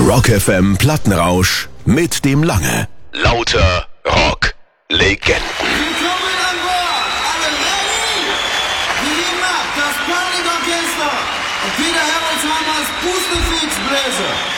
Rock FM Plattenrausch mit dem Lange. Lauter Rock Legenden. Willkommen an Bord! Alle ready? Wir lieben ab, das Public Orchester und Peter Harrelson als Pustefix Bläser.